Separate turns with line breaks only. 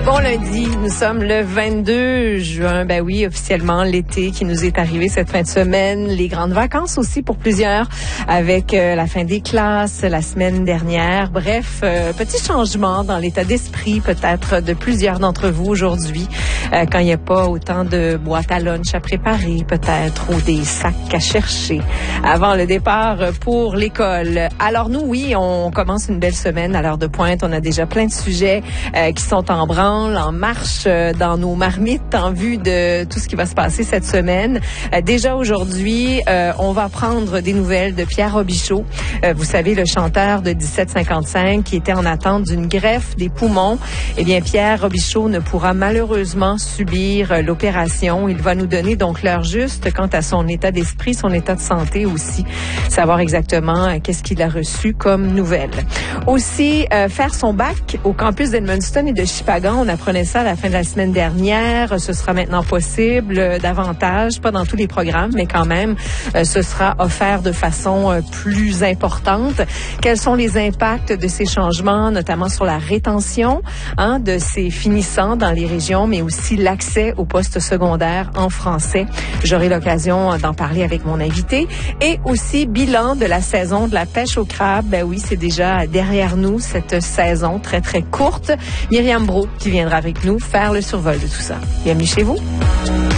Bon lundi, nous sommes le 22 juin. Ben oui, officiellement, l'été qui nous est arrivé cette fin de semaine. Les grandes vacances aussi pour plusieurs avec la fin des classes la semaine dernière. Bref, petit changement dans l'état d'esprit peut-être de plusieurs d'entre vous aujourd'hui quand il n'y a pas autant de boîtes à lunch à préparer peut-être ou des sacs à chercher avant le départ pour l'école. Alors nous, oui, on commence une belle semaine à l'heure de pointe. On a déjà plein de sujets qui sont en branle, en marche dans nos marmites en vue de tout ce qui va se passer cette semaine. Déjà aujourd'hui, on va prendre des nouvelles de Pierre Robichaud. Vous savez, le chanteur de 1755 qui était en attente d'une greffe des poumons. Eh bien, Pierre Robichaud ne pourra malheureusement subir l'opération. Il va nous donner donc l'heure juste quant à son état d'esprit, son état de santé aussi. Savoir exactement qu'est-ce qu'il a reçu comme nouvelle. Aussi, faire son bac au campus d'Edmundston et de Shippagan. On apprenait ça à la fin de la semaine dernière. Ce sera maintenant possible davantage, pas dans tous les programmes, mais quand même, ce sera offert de façon plus importante. Quels sont les impacts de ces changements, notamment sur la rétention de ces finissants dans les régions, mais aussi l'accès aux postes secondaires en français. J'aurai l'occasion d'en parler avec mon invité. Et aussi, bilan de la saison de la pêche au crabe. Ben oui, c'est déjà derrière nous, cette saison très, très courte. Myriam Brault qui viendra avec nous faire le survol de tout ça. Bienvenue chez vous.